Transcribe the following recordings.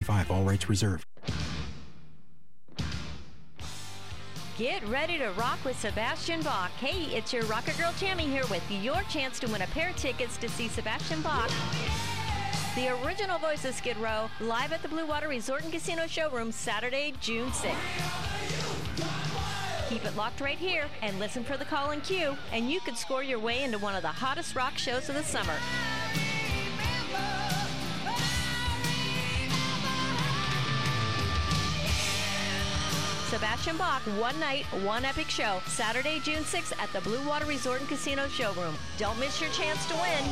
$125. All rights reserved. Get ready to rock with Sebastian Bach. Hey, it's your Rocker Girl Tammy here with your chance to win a pair of tickets to see Sebastian Bach, the original voice of Skid Row, live at the Blue Water Resort and Casino Showroom Saturday, June 6th. Keep it locked right here and listen for the call and cue, and you could score your way into one of the hottest rock shows of the summer. Sebastian Bach, one night, one epic show, Saturday, June 6th at the Blue Water Resort and Casino Showroom. Don't miss your chance to win.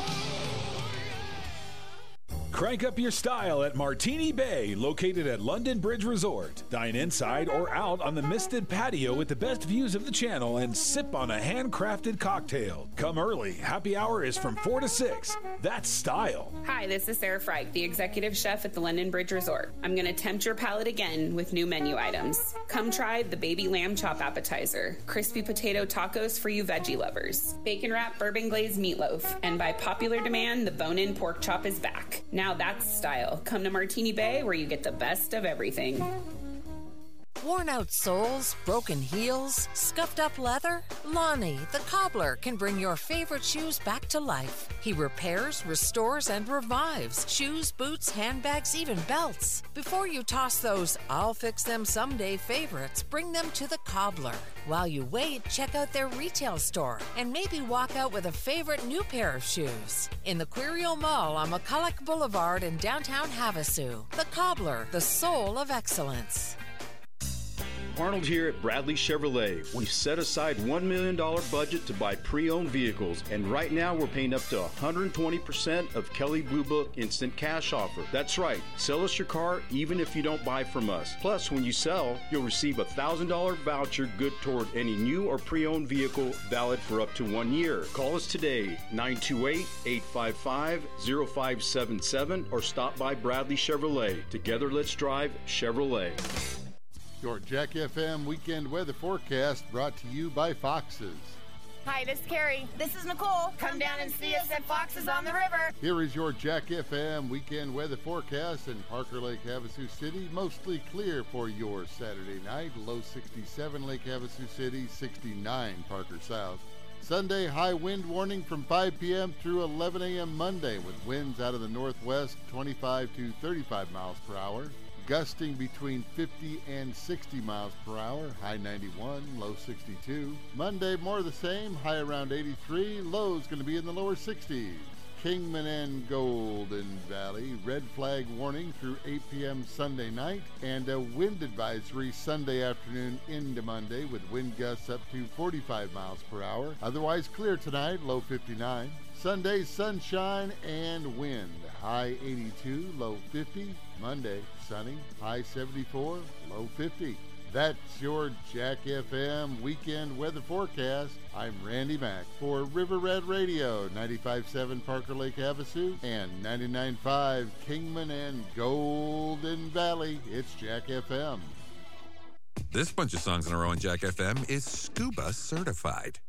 Crank up your style at Martini Bay, located at London Bridge Resort. Dine inside or out on the misted patio with the best views of the channel and sip on a handcrafted cocktail. Come early. Happy hour is from 4 to 6. That's style. Hi, this is Sarah Freich, the executive chef at the London Bridge Resort. I'm going to tempt your palate again with new menu items. Come try the baby lamb chop appetizer, crispy potato tacos for you veggie lovers, bacon wrap bourbon glazed meatloaf, and by popular demand, the bone-in pork chop is back. Now that's style. Come to Martini Bay where you get the best of everything. Worn out soles, broken heels, scuffed up leather? Lonnie, the cobbler, can bring your favorite shoes back to life. He repairs, restores, and revives shoes, boots, handbags, even belts. Before you toss those "I'll fix them someday" favorites, bring them to the cobbler. While you wait, check out their retail store and maybe walk out with a favorite new pair of shoes. In the Quirio Mall on McCulloch Boulevard in downtown Havasu. The Cobbler, the soul of excellence. Arnold here at Bradley Chevrolet. We've set aside $1 million budget to buy pre-owned vehicles, and right now we're paying up to 120% of Kelley Blue Book Instant Cash offer. That's right. Sell us your car even if you don't buy from us. Plus, when you sell, you'll receive a $1,000 voucher good toward any new or pre-owned vehicle valid for up to 1 year. Call us today, 928-855-0577, or stop by Bradley Chevrolet. Together, let's drive Chevrolet. Your Jack FM weekend weather forecast brought to you by Foxes. Hi, this is Carrie. This is Nicole. Come down and see us at Foxes on the River. Here is your Jack FM weekend weather forecast in Parker Lake, Havasu City. Mostly clear for your Saturday night. Low 67 Lake Havasu City, 69 Parker South. Sunday, high wind warning from 5 p.m. through 11 a.m. Monday with winds out of the northwest 25 to 35 miles per hour. Gusting between 50 and 60 miles per hour, high 91, low 62. Monday, more of the same, high around 83, low's going to be in the lower 60s. Kingman and Golden Valley, red flag warning through 8 p.m. Sunday night, and a wind advisory Sunday afternoon into Monday with wind gusts up to 45 miles per hour. Otherwise clear tonight, low 59. Sunday, sunshine and wind, high 82, low 50. Monday, sunny, high 74, low 50. That's your Jack FM weekend weather forecast. I'm Randy Mack for River Red Radio, 95.7 Parker Lake Havasu and 99.5 Kingman and Golden Valley. It's Jack FM. This bunch of songs in a row on Jack FM is Scuba certified.